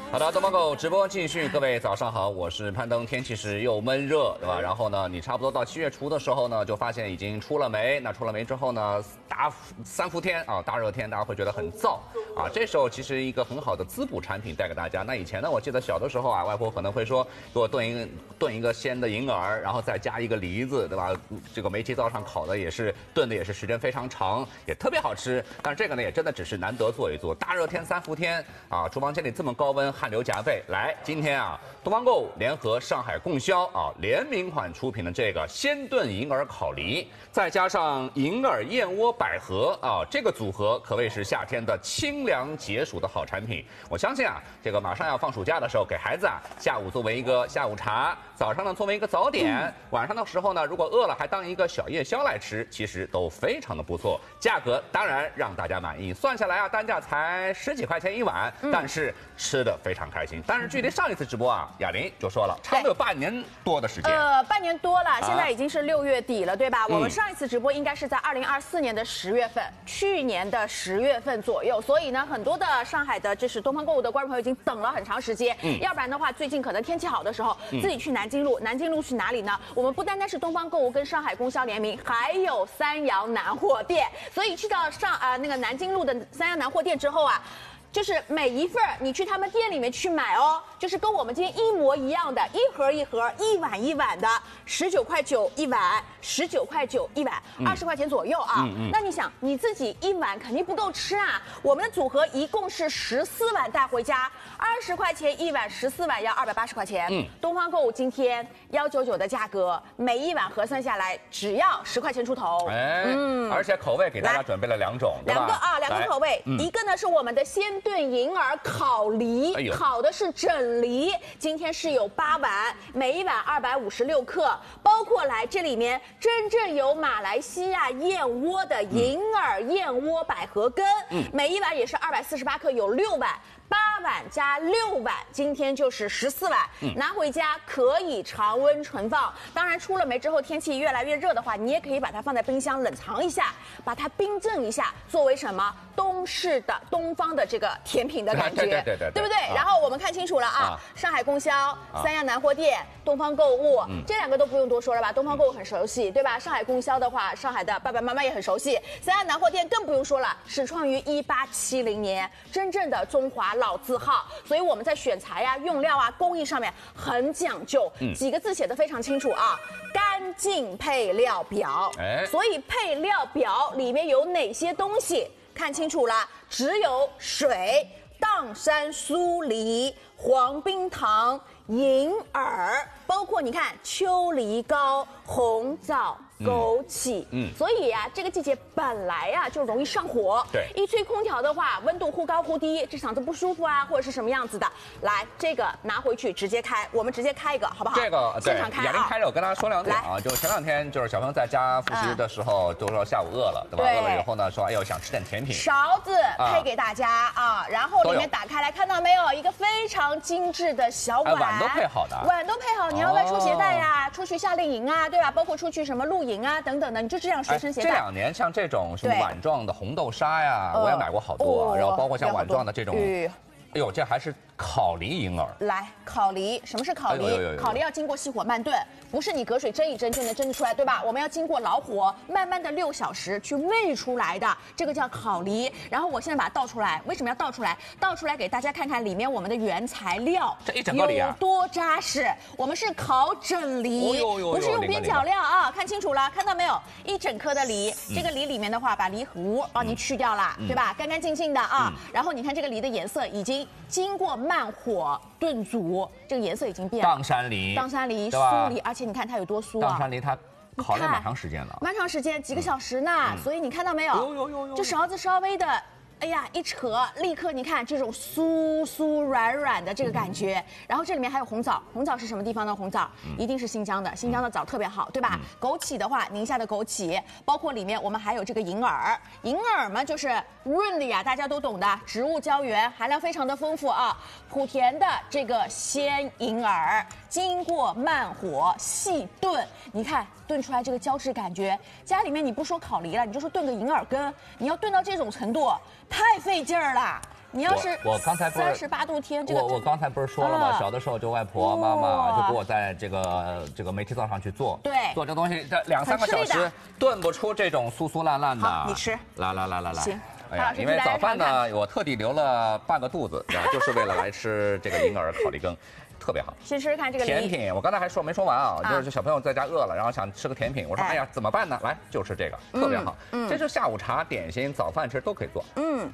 好的，东方狗直播继续，各位早上好，我是攀登。天气是又闷热，对吧？然后呢，你差不多到7月初的时候呢，就发现已经出了霉。那出了霉之后呢，三伏天啊，大热天，大家会觉得很燥啊。这时候其实一个很好的滋补产品带给大家。那以前呢，我记得小的时候啊，外婆可能会说给我炖一个鲜的银耳，然后再加一个梨子，对吧？这个煤气灶上烤的也是炖的也是时间非常长，也特别好吃。但这个呢，也真的只是难得做一做。大热天三伏天啊，厨房间里这么高温，汗流浃背。来，今天啊，东方购联合上海供销啊联名款出品的这个鲜炖银耳烤梨，再加上银耳燕窝百合啊，这个组合可谓是夏天的清凉解暑的好产品。我相信啊，这个马上要放暑假的时候，给孩子啊下午作为一个下午茶，早上呢作为一个早点，晚上的时候呢，如果饿了还当一个小夜宵来吃，其实都非常的不错。价格当然让大家满意，算下来啊，单价才10几块钱一碗，但是吃的非常开心。但是距离上一次直播啊，雅玲就说了，差不多有半年多的时间。 半年多了，现在已经是6月底了，对吧？我们上一次直播应该是在2024年的10月份，去年的10月份左右。所以呢，很多的上海的就是东方购物的观众朋友已经等了很长时间。要不然的话，最近可能天气好的时候，自己去南京路。南京路去哪里呢？我们不单单是东方购物跟上海供销联名，还有三阳南货店。所以去到那个南京路的三阳南货店之后啊。就是每一份你去他们店里面去买哦，就是跟我们今天一模一样的，一盒一盒，一碗一碗的，19块9一碗，19块9一碗，20块钱左右啊。那你想你自己一碗肯定不够吃啊。我们的组合一共是14碗带回家，20块钱一碗，14碗要280块钱。东方购物今天199的价格，每一碗核算下来只要10块钱出头。 而且口味给大家准备了2种，对吧？ 两个口味，一个呢是我们的鲜炖银耳烤梨，烤的是整梨，今天是有8碗，每一碗256克，包括来这里面真正有马来西亚燕窝的银耳燕窝百合根，每一碗也是248克，有6碗。8碗加6碗，今天就是14碗，拿回家可以常温存放。当然出了霉之后，天气越来越热的话，你也可以把它放在冰箱冷藏一下，把它冰镇一下，作为什么东式的东方的这个甜品的感觉，对不对？然后我们看清楚了啊，上海供销、三阳南货店、东方购物，这2个都不用多说了吧？东方购物很熟悉，对吧？上海供销的话，上海的爸爸妈妈也很熟悉，三阳南货店更不用说了，始创于1870年，真正的中华老字号，所以我们在选材啊、用料啊、工艺上面很讲究，几个字写得非常清楚啊，干净配料表。所以配料表里面有哪些东西？看清楚了，只有水、砀山酥梨、黄冰糖、银耳，包括你看秋梨膏、红枣。枸杞，所以啊，这个季节本来啊就容易上火，对，一吹空调的话，温度忽高忽低，这嗓子不舒服啊，或者是什么样子的，来，这个拿回去直接开，我们直接开一个，好不好？ 这个现场开啊。 雅玲开着，我跟大家说2点啊，就前2天就是小朋友在家复习的时候，都说下午饿了，对吧？饿了以后呢，说哎呦想吃点甜品， 勺子配给大家啊，然后里面打开来看到没有，一个非常精致的小碗， 碗都配好的， 碗都配好，你要外出携带呀，出去夏令营啊，对吧？包括出去什么露营啊等等的，你就这样随身携带。 这2年像这种什么碗状的红豆沙呀，我也买过好多啊，然后包括像碗状的这种，哎呦，这还是烤梨银耳。 来，烤梨，什么是烤梨？烤梨要经过细火慢炖，不是你隔水蒸一蒸就能蒸得出来，对吧？我们要经过老火慢慢的6小时去煨出来的，这个叫烤梨。然后我现在把它倒出来，为什么要倒出来？倒出来给大家看看里面我们的原材料， 这一整个梨啊有多扎实。我们是烤整梨，不是用边角料啊，看清楚了，看到没有？一整颗的梨，这个梨里面的话，把梨核帮您去掉了，对吧？干干净净的啊。然后你看这个梨的颜色已经经过慢火炖煮，这个颜色已经变了。 砀山梨、 酥梨，而且你看它有多酥啊！ 砀山梨它烤了蛮长时间了， 蛮长时间，几个小时呢。所以你看到没有？这勺子稍微的。哎呀，一扯，立刻你看这种酥酥软软的这个感觉。然后这里面还有红枣，红枣是什么地方的红枣？一定是新疆的，新疆的枣特别好，对吧？枸杞的话，宁夏的枸杞，包括里面我们还有这个银耳，银耳嘛就是润的呀，大家都懂的，植物胶原含量非常的丰富啊。莆田的这个鲜银耳，经过慢火细炖，你看炖出来这个胶质感觉，家里面你不说烤梨了，你就说炖个银耳羹，你要炖到这种程度，太费劲儿了。 你要是我刚才不是 38度天，这个我刚才不是说了吗？小的时候就外婆妈妈就给我在这个煤气灶上去做， 对， 做这东西，这2、3个小时炖不出这种酥酥烂烂的。 好，你吃。 来。 行。 哎呀，因为早饭呢，我特地留了半个肚子，就是为了来吃这个银耳烤梨羹。特别好， 先吃吃看这个甜品。我刚才还没说完啊，就是小朋友在家饿了，然后想吃个甜品，我说哎呀怎么办呢？来就吃这个，特别好。这是下午茶、点心、早饭吃都可以做。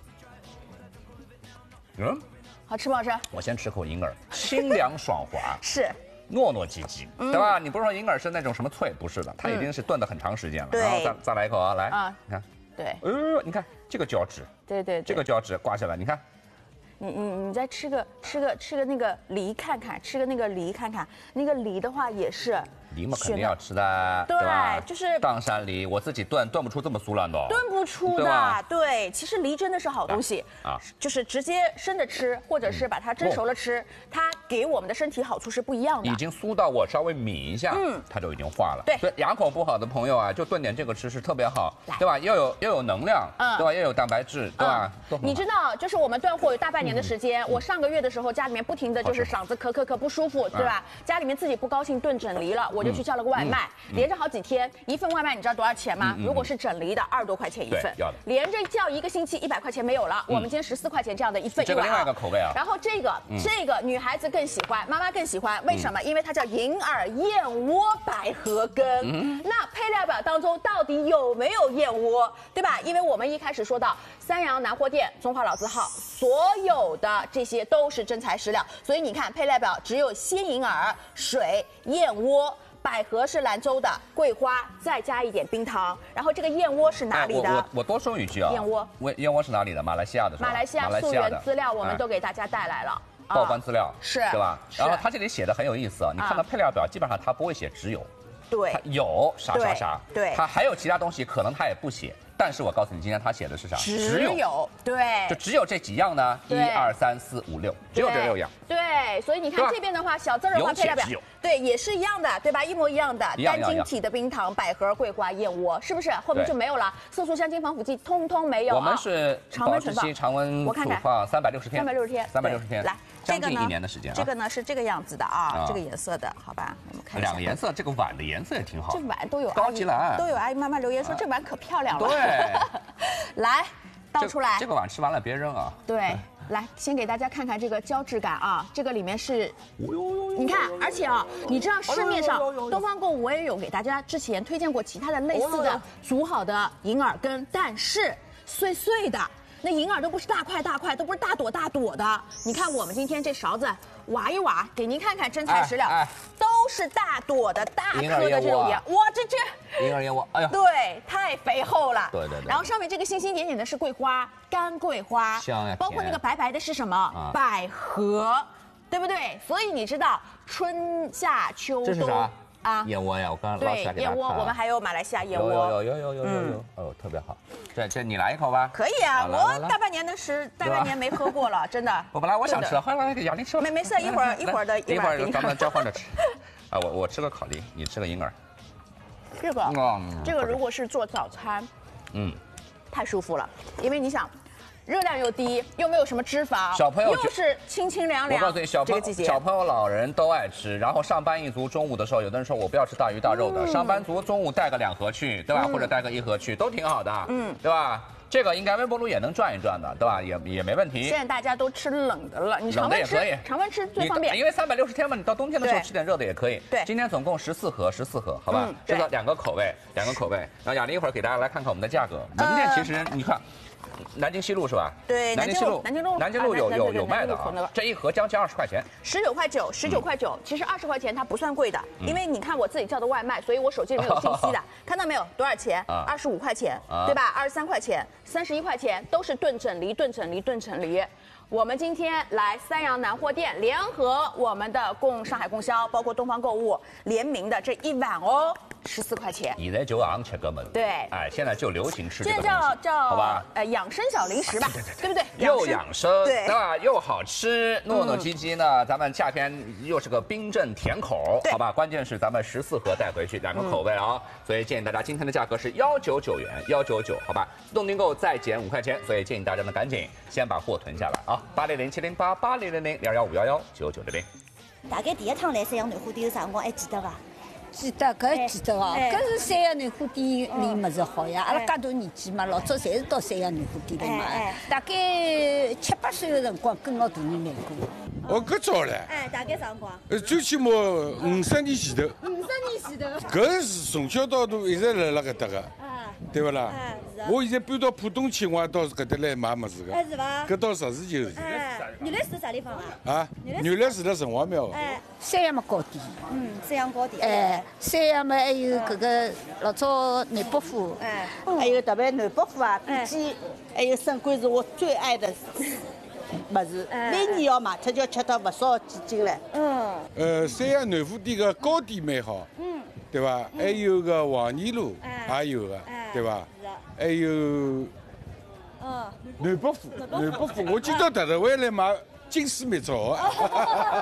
好吃不好吃？ 我先吃口银耳，清凉爽滑， 是糯糯唧唧，对吧？你不是说银耳是那种什么脆，不是的，它已经是炖得很长时间了。然后再来一口啊，来啊，你看， 对， 你看这个胶质， 对， 这个胶质刮下来，你看。 你再吃个那个梨看看，吃个那个梨看看，那个梨的话也是。 梨嘛肯定要吃的，对吧？ 就是砀山梨，我自己炖不出这么酥烂的， 炖不出的。对，其实梨真的是好东西啊， 就是直接生的吃，或者是把它蒸熟了吃，它给我们的身体好处是不一样的。 已经酥到我稍微抿一下，它就已经化了。 对， 所以牙口不好的朋友啊，就炖点这个吃是特别好，对吧？又有能量，对吧？又有蛋白质，对吧？ 你知道，就是我们断货有大半年的时间，我上个月的时候家里面不停的就是嗓子咳不舒服，对吧？家里面自己不高兴炖整梨了，我就去叫了个外卖。连着好几天，一份外卖你知道多少钱吗？如果是整梨的，20多块钱一份。连着叫1个星期100块钱没有了。我们今天14块钱这样的一份。 这个另外一个口味啊。 然后这个女孩子更喜欢，妈妈更喜欢，为什么？因为它叫银耳燕窝百合羹。那配料表当中到底有没有燕窝，对吧？因为我们一开始说到三阳南货店、中华老字号，所有的这些都是真材实料，所以你看配料表只有鲜银耳、水、燕窝。百合是兰州的，桂花再加一点冰糖，然后这个燕窝是哪里的？ 我多说一句啊，燕窝是哪里的？马来西亚的是吧？ 马来西亚溯源资料我们都给大家带来了， 报关资料是， 对吧？然后它这里写的很有意思啊，你看到配料表，基本上它不会写只有， 对， 它有啥， 对， 它还有其他东西，可能它也不写。但是我告诉你，今天他写的是啥？ 只有，对， 就只有这几样呢，1、2、3、4、5、6，只有这6样。 对，所以你看这边的话，小字儿的话配料表，对，也是一样的，对吧？一模一样的，单晶体的冰糖、百合、桂花、燕窝，是不是？后面就没有了，色素、香精、防腐剂，通通没有。 我们是保质期常温储放360天，360天， 来， 将近1年的时间。 这个呢是这个样子的啊，这个颜色的，好吧？我们看 2个颜色，这个碗的颜色也挺好， 这碗都有高级蓝， 都有阿姨妈妈留言说这碗可漂亮了。 对。 来，倒出来。 这个碗吃完了别扔啊。 对，来，先给大家看看这个胶质感啊，这个里面是，你看，而且啊，你知道市面上东方购物我也有给大家之前推荐过其他的类似的煮好的银耳羹，但是碎碎的。那银耳都不是大块，都不是大朵的。你看我们今天这勺子挖一挖，给您看看真材实料，都是大朵的大颗的这种银耳。哇，这银耳燕窝，哎呀， 对，太肥厚了。 对。 然后上面这个星星点点的是桂花，干桂花， 香呀。 包括那个白的是什么？百合，对不对？所以你知道春夏秋冬。 这是啥？燕窝呀，我刚刚捞出来给大家看。 燕窝，我们还有马来西亚燕窝。 有，哦，特别好。这你来一口吧。 可以啊，我大半年没喝过了，真的。 我本来我想吃，后来给雅玲吃了。 没事，一会儿咱们交换着吃。啊，我吃个烤梨，你吃个银耳。 这个如果是做早餐，太舒服了，因为你想。热量又低，又没有什么脂肪， 小朋友又是清凉。 我告诉你，小朋友、老人都爱吃。然后上班一族中午的时候，有的人说我不要吃大鱼大肉的，上班族中午带个2盒去，对吧？或者带个1盒去，都挺好的，对吧？这个应该微波炉也能转一转的，对吧？也没问题。 现在大家都吃冷的了，你常温吃也可以，常温吃最方便。 因为360天嘛，你到冬天的时候吃点热的也可以。 对， 今天总共14盒，好吧？这个2个口味。然后雅玲一会儿给大家来看看我们的价格。门店其实你看。南京西路是吧？ 对，南京路有卖的啊。这一盒将近20块钱 ，19块9。其实20块钱它不算贵的，因为你看我自己叫的外卖，所以我手机里面有信息的。看到没有？多少钱？25块钱，对吧？23块钱，31块钱，都是炖整梨。我们今天来三阳南货店联合我们的上海供销，包括东方购物联名的这一碗哦。 14块钱。 现在就昂吃个么子。 对， 哎，现在就流行吃这个这叫好吧？ 养生小零食吧，对不对？ 又养生， 对吧？又好吃，糯糯唧唧呢。咱们夏天又是个冰镇甜口，好吧？关键是咱们14盒带回去2个口味啊，所以建议大家今天的价格是199元，199，好吧？自动订购再减5块钱，所以建议大家呢赶紧先把货囤下来啊！800708800022519900。 大概第一趟来三阳南花店是啥辰光还记得伐？ 记得，搿记得哦。搿是三阳南花店里物事好呀。阿拉介大年纪嘛，老早侪是到三阳南花店来买。大概7、8岁的辰光跟牢大人来过。 哦，搿早唻。 大概啥辰光？ 最起码50年前头。 50年前头。 搿是从小到大一直辣搿搭个。对不啦？我现在搬到浦东去，我也到搿搭来买物事个。 是伐？ 搿倒实事求是。 原来住啥地方啊？ 啊，原来住辣城隍庙。 三阳嘛糕点。 三阳糕点。 三阳嘛还有搿个老早南北货。 还有特别南北货啊，比鸡，还有笋干是我最爱的物事，每年要买，它就吃到不少几斤了。 三阳南花店个糕点蛮好。对吧？还有个黄泥路也有个，对吧？还有南北货，我今朝特地回来买金丝蜜枣。